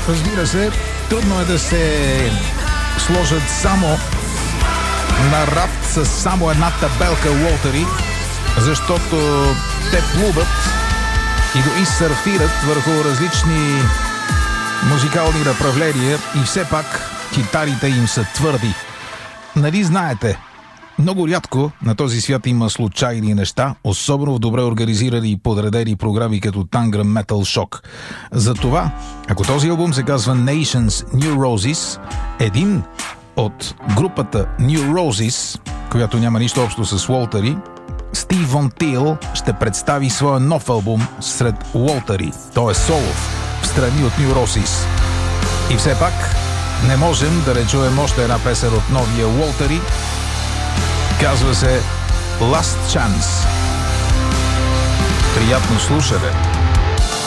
Разбира се, трудно е да се сложат само на рафт с само една табелка Уолтери, защото те плуват и дори сърфират върху различни музикални направления и все пак китарите им са твърди. Нали знаете, много рядко на този свят има случайни неща, особено в добре организирани и подредени програми като Tangram Metal Shock. Затова, ако този албум се казва Nations New Roses, един от групата New Roses, която няма нищо общо с Уолтери, Стив Вон Тил ще представи своя нов албум сред Уолтери, т.е. солов, в страни от New Roses. И все пак не можем да не чуем още една песен от новия Уолтери. Казва се Last Chance. Приятно слушане!